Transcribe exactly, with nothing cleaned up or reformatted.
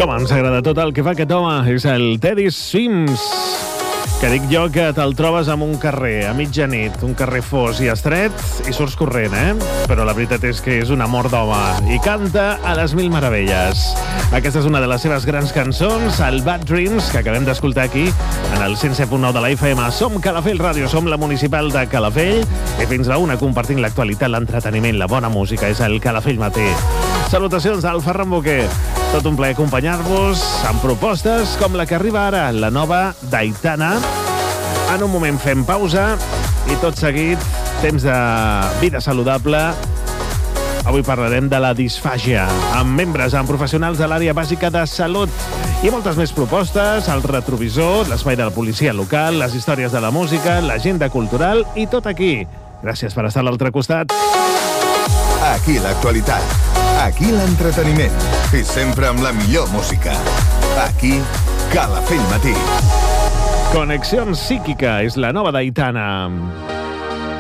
Com ens agrada tot el que fa aquest home. És el Teddy Swims, que dic jo que te'l trobes en un carrer a mitjanit, un carrer fos i estret, i surts corrent, eh? Però la veritat és que és un amor d'home i canta a les mil meravelles. Aquesta és una de les seves grans cançons, el Bad Dreams, que acabem d'escoltar aquí en el cent set punt nou de la F M. Som Calafell Ràdio, som la municipal de Calafell, i fins a una compartint l'actualitat, l'entreteniment, la bona música. És el Calafell Matí. Salutacions al Ferran Boquer. Tot un plaer acompanyar-vos amb propostes com la que arriba ara, la nova d'Aitana. En un moment fem pausa i tot seguit, temps de vida saludable. Avui parlarem de la disfàgia, amb membres, amb professionals de l'àrea bàsica de salut i moltes més propostes, el retrovisor, l'espai de la policia local, les històries de la música, l'agenda cultural i tot aquí. Gràcies per estar a l'altre costat. Aquí l'actualitat, aquí l'entreteniment i sempre amb la millor música. Aquí, Calafell Matí. Connexió psíquica és la nova d'Aitana.